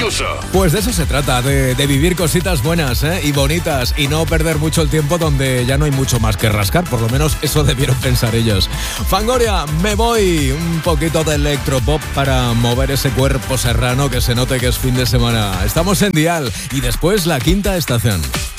Ayuso. Pues de eso se trata, de vivir cositas buenas y bonitas y no perder mucho el tiempo donde ya no hay mucho más que rascar, por lo menos eso debieron pensar ellos. Fangoria, me voy, un poquito de electropop para mover ese cuerpo serrano que se note que es fin de semana. Estamos en Dial y después la quinta estación.